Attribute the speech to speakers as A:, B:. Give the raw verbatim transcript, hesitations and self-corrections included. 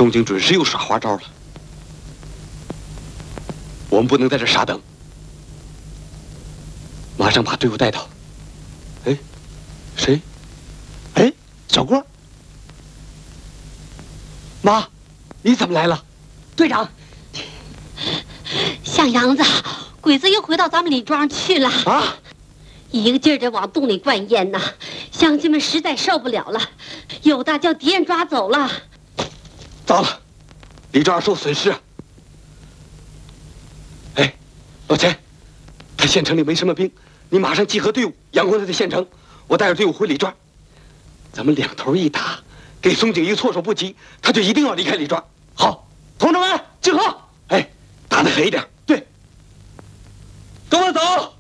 A: 宋警准是又耍花招了，我们不能在这傻等，马上把队伍带到。哎，谁？哎，小郭。妈，你怎么来了？
B: 队长，向阳子，鬼子又回到咱们李庄去了啊！一个劲儿的往洞里灌烟呐，乡亲们实在受不了了，有的叫敌人抓走了。
A: 糟了，李庄受损失啊！哎，老钱，他县城里没什么兵，你马上集合队伍，养活他的县城。我带着队伍回李庄，咱们两头一打，给松井一个措手不及，他就一定要离开李庄。好，同志们集合！哎，打得狠一点。对，跟我走。